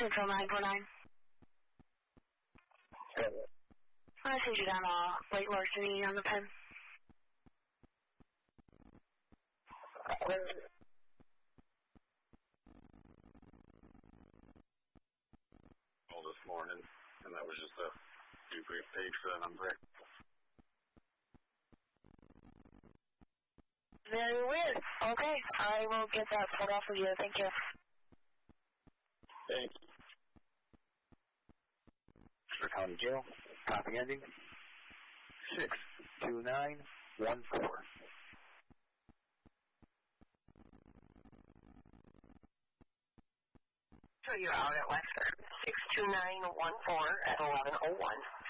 60949. I see you down late larceny on the pen. All this morning, and that was just a duplicate page for that number. Very weird. Okay, I will get that pulled off of you. Thank you. Thanks. For County Jail, copy ending 62914. So you're out at Wexford, 62914 at 1101.